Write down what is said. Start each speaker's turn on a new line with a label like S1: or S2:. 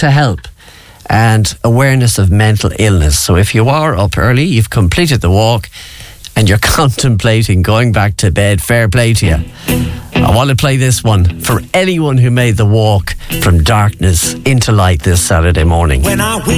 S1: to help and awareness of mental illness. So if you are up early, you've completed the walk and you're contemplating going back to bed, fair play to you. I want to play this one for anyone who made the walk from darkness into light this Saturday morning.